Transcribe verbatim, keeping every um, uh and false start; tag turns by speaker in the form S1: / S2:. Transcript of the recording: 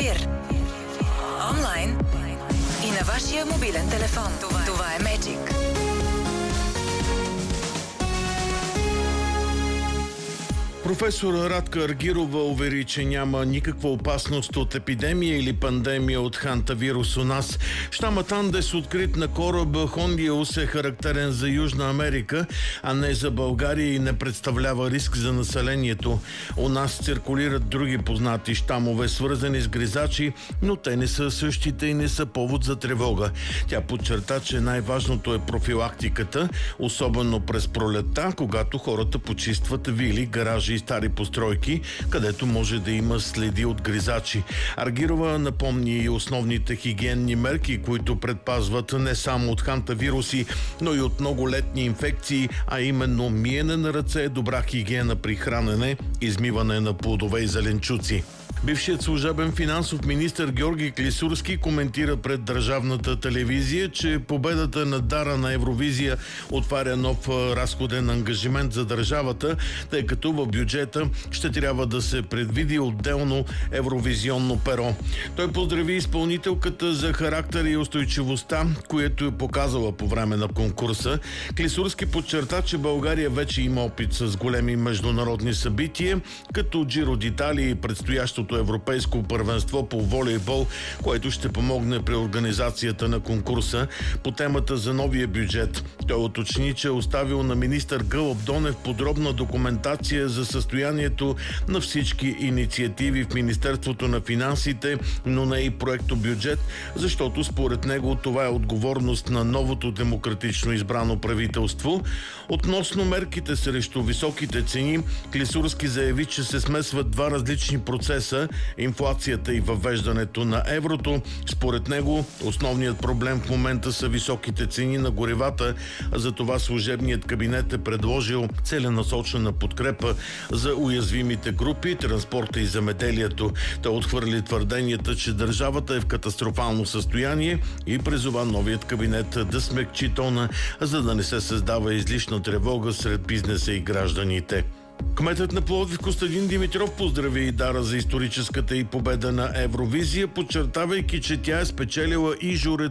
S1: ефир. Онлайн и на вашия мобилен телефон. Това, Това е Magic.
S2: Професор Радка Аргирова увери, че няма никаква опасност от епидемия или пандемия от хантавирус у нас. Щамът Андес, открит на кораба Хондиус, е характерен за Южна Америка, а не за България и не представлява риск за населението. У нас циркулират други познати щамове, свързани с гризачи, но те не са същите и не са повод за тревога. Тя подчерта, че най-важното е профилактиката, особено през пролетта, когато хората почистват вили, гаражи и стари постройки, където може да има следи от гризачи. Аргирова напомни и основните хигиенни мерки, които предпазват не само от хантавируси, но и от много летни инфекции, а именно миене на ръце, добра хигиена при хранене, измиване на плодове и зеленчуци. Бившият служебен финансов министър Георги Клисурски коментира пред държавната телевизия, че победата на Дара на Евровизия отваря нов разходен ангажимент за държавата, тъй като в бюджета ще трябва да се предвиди отделно евровизионно перо. Той поздрави изпълнителката за характер и устойчивостта, което е показала по време на конкурса. Клисурски подчерта, че България вече има опит с големи международни събития, като Джиро д'Италия и предстоящото европейско първенство по волейбол, което ще помогне при организацията на конкурса. По темата за новия бюджет той уточни, че е оставил на министър Гълъб Донев подробна документация за състоянието на всички инициативи в Министерството на финансите, но не и проекто бюджет, защото според него това е отговорност на новото демократично избрано правителство. Относно мерките срещу високите цени, Клисурски заяви, че се смесват два различни процеса – инфлацията и въвеждането на еврото. Според него основният проблем в момента са високите цени на горивата, затова служебният кабинет е предложил целенасочена подкрепа за уязвимите групи, транспорта и земеделието. Той отхвърли твърденията, че държавата е в катастрофално състояние и призова новият кабинет да смекчи тона, за да не се създава излишна тревога сред бизнеса и гражданите. Кметът на Пловдив Костадин Димитров поздрави и Дара за историческата и победа на Евровизия, подчертавайки, че тя е спечелила и журето